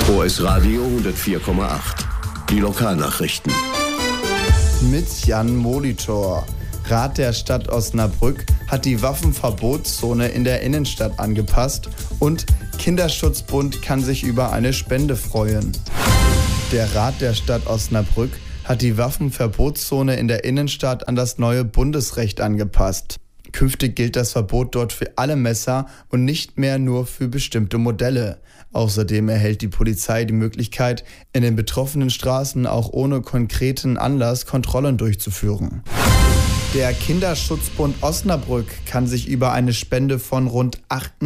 OS Radio 104,8. Die Lokalnachrichten. Mit Jan Molitor. Rat der Stadt Osnabrück hat die Waffenverbotszone in der Innenstadt angepasst und Kinderschutzbund kann sich über eine Spende freuen. Der Rat der Stadt Osnabrück hat die Waffenverbotszone in der Innenstadt an das neue Bundesrecht angepasst. Künftig gilt das Verbot dort für alle Messer und nicht mehr nur für bestimmte Modelle. Außerdem erhält die Polizei die Möglichkeit, in den betroffenen Straßen auch ohne konkreten Anlass Kontrollen durchzuführen. Der Kinderschutzbund Osnabrück kann sich über eine Spende von rund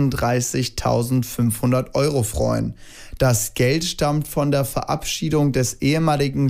38.500 € freuen. Das Geld stammt von der Verabschiedung des ehemaligen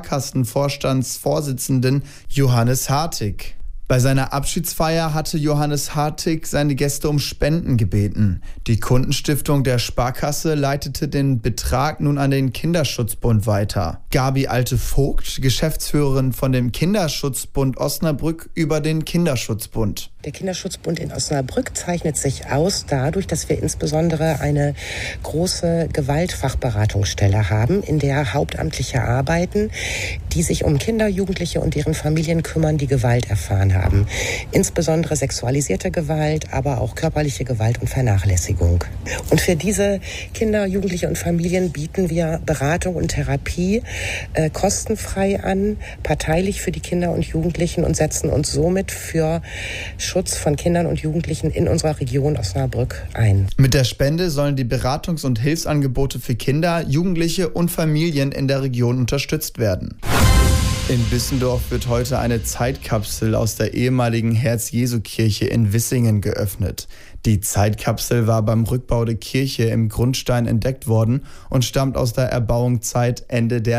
Sparkassenvorstandsvorsitzenden Johannes Hartig. Bei seiner Abschiedsfeier hatte Johannes Hartig seine Gäste um Spenden gebeten. Die Kundenstiftung der Sparkasse leitete den Betrag nun an den Kinderschutzbund weiter. Gabi Alte-Vogt, Geschäftsführerin von dem Kinderschutzbund Osnabrück, über den Kinderschutzbund. Der Kinderschutzbund in Osnabrück zeichnet sich aus dadurch, dass wir insbesondere eine große Gewaltfachberatungsstelle haben, in der Hauptamtliche arbeiten, die sich um Kinder, Jugendliche und deren Familien kümmern, die Gewalt erfahren haben. Insbesondere sexualisierte Gewalt, aber auch körperliche Gewalt und Vernachlässigung. Und für diese Kinder, Jugendliche und Familien bieten wir Beratung und Therapie kostenfrei an, parteilich für die Kinder und Jugendlichen und setzen uns somit für Schutz von Kindern und Jugendlichen in unserer Region Osnabrück ein. Mit der Spende sollen die Beratungs- und Hilfsangebote für Kinder, Jugendliche und Familien in der Region unterstützt werden. In Bissendorf wird heute eine Zeitkapsel aus der ehemaligen Herz-Jesu-Kirche in Wissingen geöffnet. Die Zeitkapsel war beim Rückbau der Kirche im Grundstein entdeckt worden und stammt aus der Erbauungszeit Ende der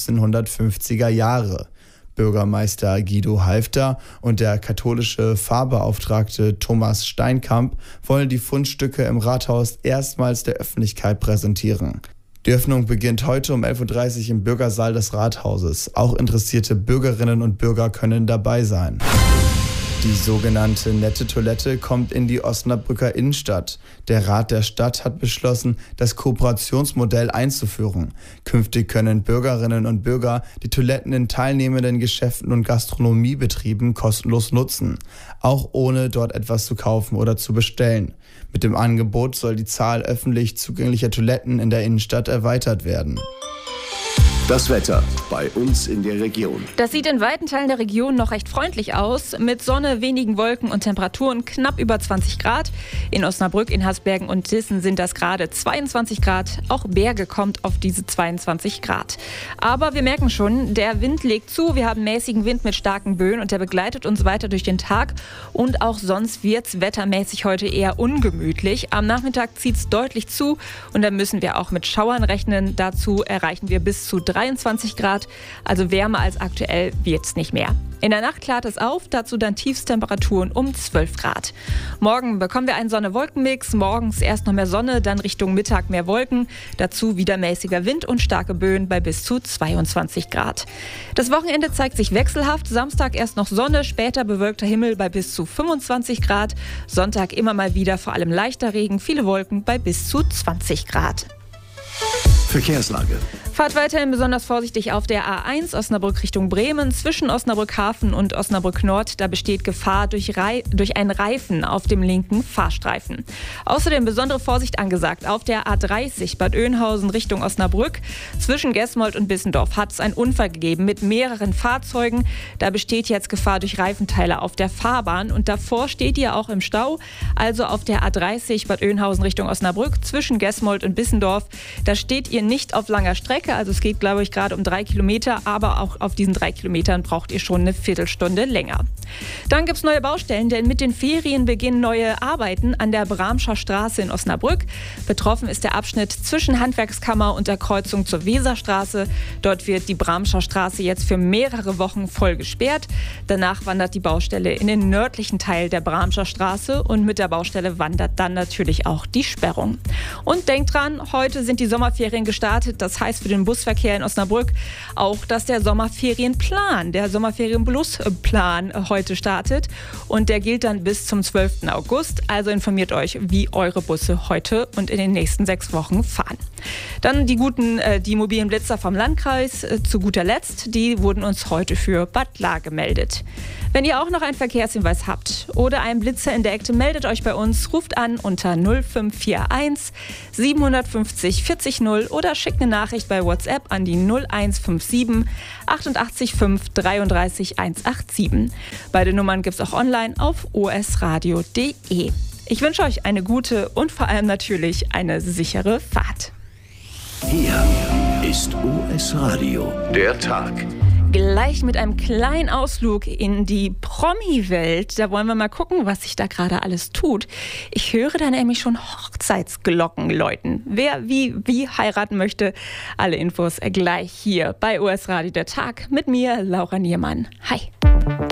1950er Jahre. Bürgermeister Guido Halfter und der katholische Pfarrbeauftragte Thomas Steinkamp wollen die Fundstücke im Rathaus erstmals der Öffentlichkeit präsentieren. Die Öffnung beginnt heute um 11.30 Uhr im Bürgersaal des Rathauses. Auch interessierte Bürgerinnen und Bürger können dabei sein. Die sogenannte nette Toilette kommt in die Osnabrücker Innenstadt. Der Rat der Stadt hat beschlossen, das Kooperationsmodell einzuführen. Künftig können Bürgerinnen und Bürger die Toiletten in teilnehmenden Geschäften und Gastronomiebetrieben kostenlos nutzen, auch ohne dort etwas zu kaufen oder zu bestellen. Mit dem Angebot soll die Zahl öffentlich zugänglicher Toiletten in der Innenstadt erweitert werden. Das Wetter bei uns in der Region. Das sieht in weiten Teilen der Region noch recht freundlich aus. Mit Sonne, wenigen Wolken und Temperaturen knapp über 20 Grad. In Osnabrück, in Hasbergen und Dissen sind das gerade 22 Grad. Auch Berge kommt auf diese 22 Grad. Aber wir merken schon, der Wind legt zu. Wir haben mäßigen Wind mit starken Böen und der begleitet uns weiter durch den Tag. Und auch sonst wird es wettermäßig heute eher ungemütlich. Am Nachmittag zieht es deutlich zu und da müssen wir auch mit Schauern rechnen. Dazu erreichen wir bis zu 23 Grad, also wärmer als aktuell wird es nicht mehr. In der Nacht klart es auf, dazu dann Tiefstemperaturen um 12 Grad. Morgen bekommen wir einen Sonne-Wolken-Mix, morgens erst noch mehr Sonne, dann Richtung Mittag mehr Wolken, dazu wieder mäßiger Wind und starke Böen bei bis zu 22 Grad. Das Wochenende zeigt sich wechselhaft, Samstag erst noch Sonne, später bewölkter Himmel bei bis zu 25 Grad, Sonntag immer mal wieder vor allem leichter Regen, viele Wolken bei bis zu 20 Grad. Verkehrslage. Fahrt weiterhin besonders vorsichtig auf der A1 Osnabrück Richtung Bremen. Zwischen Osnabrück Hafen und Osnabrück Nord, da besteht Gefahr durch einen Reifen auf dem linken Fahrstreifen. Außerdem besondere Vorsicht angesagt auf der A30 Bad Oeynhausen Richtung Osnabrück. Zwischen Gesmold und Bissendorf hat es einen Unfall gegeben mit mehreren Fahrzeugen. Da besteht jetzt Gefahr durch Reifenteile auf der Fahrbahn und davor steht ihr auch im Stau. Also auf der A30 Bad Oeynhausen Richtung Osnabrück zwischen Gesmold und Bissendorf, da steht ihr nicht auf langer Strecke, also es geht, glaube ich, gerade um 3 Kilometer, aber auch auf diesen 3 Kilometern braucht ihr schon eine Viertelstunde länger. Dann gibt es neue Baustellen, denn mit den Ferien beginnen neue Arbeiten an der Bramscher Straße in Osnabrück. Betroffen ist der Abschnitt zwischen Handwerkskammer und der Kreuzung zur Weserstraße. Dort wird die Bramscher Straße jetzt für mehrere Wochen voll gesperrt. Danach wandert die Baustelle in den nördlichen Teil der Bramscher Straße und mit der Baustelle wandert dann natürlich auch die Sperrung. Und denkt dran, heute sind die Sommerferien gestartet. Das heißt für den Busverkehr in Osnabrück auch, dass der Sommerferienplan, der Sommerferien-Plus-Plan heute startet. Und der gilt dann bis zum 12. August. Also informiert euch, wie eure Busse heute und in den nächsten 6 Wochen fahren. Dann die mobilen Blitzer vom Landkreis zu guter Letzt, die wurden uns heute für Bad Lahr gemeldet. Wenn ihr auch noch einen Verkehrshinweis habt oder einen Blitzer in der Ecke, meldet euch bei uns, ruft an unter 0541 750 40 0 oder schickt eine Nachricht bei WhatsApp an die 0157 88 5 33 187. Beide Nummern gibt es auch online auf osradio.de. Ich wünsche euch eine gute und vor allem natürlich eine sichere Fahrt. Hier ist OS Radio, der Tag. Gleich mit einem kleinen Ausflug in die Promi-Welt. Da wollen wir mal gucken, was sich da gerade alles tut. Ich höre da nämlich schon Hochzeitsglocken läuten. Wer wie heiraten möchte, alle Infos gleich hier bei OS Radio der Tag mit mir, Laura Niermann. Hi.